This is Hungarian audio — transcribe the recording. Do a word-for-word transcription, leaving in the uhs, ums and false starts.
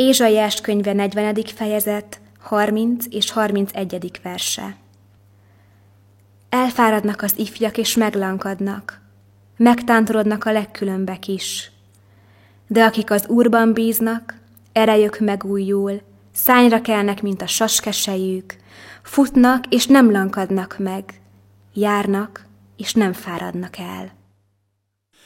Ézsaiás könyve negyvenedik fejezet, harminc és harmincegyedik verse. Elfáradnak az ifjak és meglankadnak, megtántorodnak a legkülönbek is. De akik az Úrban bíznak, erejük megújul, szányra kelnek, mint a saskesejük, futnak és nem lankadnak meg, járnak és nem fáradnak el.